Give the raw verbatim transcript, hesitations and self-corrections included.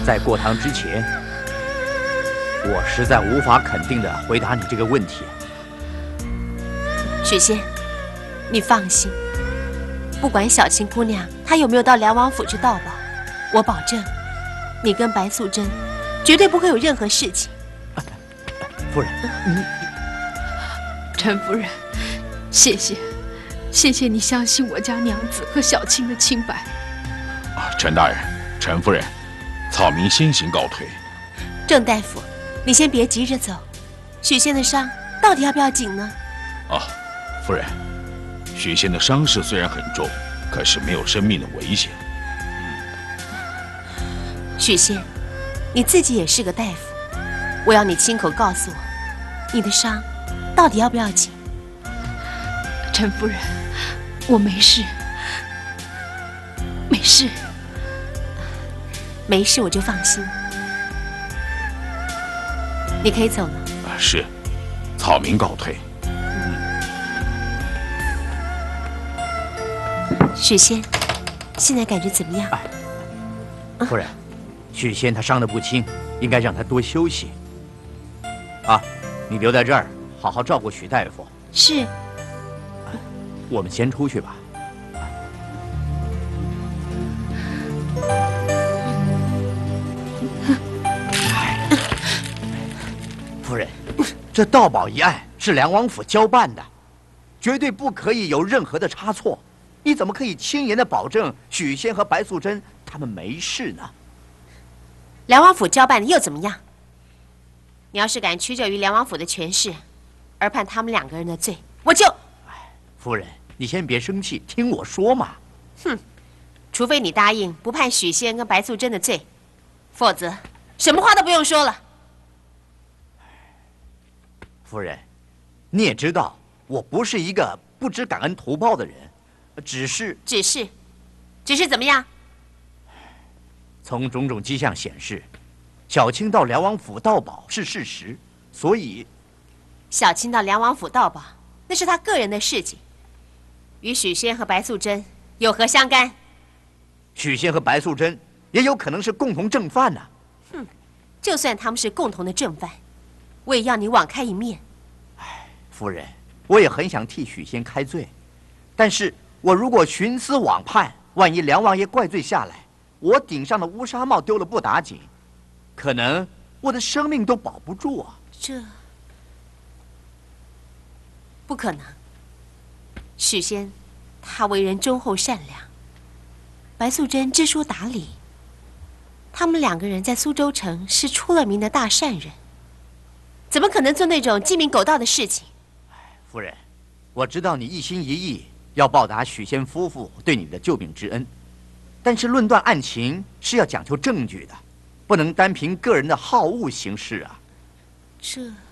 在过堂之前，我实在无法肯定地回答你这个问题。 许仙，你放心，不管小青姑娘她有没有到梁王府去盗宝，我保证，你跟白素贞绝对不会有任何事情。 夫人，你陈夫人，谢谢，谢谢你相信我家娘子和小青的清白。 啊，陈大人、陈夫人，草民先行告退。 郑大夫，你先别急着走，许仙的伤到底要不要紧呢？ 啊，夫人，许仙的伤势虽然很重，可是没有生命的危险。 许仙，你自己也是个大夫，我要你亲口告诉我，你的伤到底要不要紧？ 陈夫人，我没事，没事， 没事我就放心。你可以走了。 啊，是，草民告退。 许仙，现在感觉怎么样？ 哎，夫人，许仙他伤得不轻，应该让他多休息。啊，你留在这儿，好好照顾许大夫。 是。 我们先出去吧。夫人，这盗宝一案是梁王府交办的，绝对不可以有任何的差错。你怎么可以轻言的保证许仙和白素贞他们没事呢？ 梁王府交办的又怎么样？你要是敢屈就于梁王府的权势，而判他们两个人的罪，我就…… 哎，夫人，你先别生气，听我说嘛。 哼，除非你答应不判许仙跟白素贞的罪，否则什么话都不用说了。 夫人，你也知道，我不是一个不知感恩图报的人，只是…… 只是，只是怎么样？ 从种种迹象显示，小青到梁王府盗宝是事实，所以…… 小青到梁王府盗宝，那是他个人的事情，与许仙和白素贞有何相干？ 许仙和白素贞也有可能是共同正犯呢、啊。 哼，就算他们是共同的正犯，我也要你网开一面。 哎，夫人，我也很想替许仙开罪，但是我如果徇私枉判，万一梁王爷怪罪下来，我顶上的乌纱帽丢了不打紧，可能我的生命都保不住啊！ 这不可能。许仙，他为人忠厚善良；白素贞知书达理，他们两个人在苏州城是出了名的大善人，怎么可能做那种鸡鸣狗盗的事情？ 夫人，我知道你一心一意要报答许仙夫妇对你的救命之恩，但是论断案情是要讲究证据的，不能单凭个人的好恶行事啊。 这。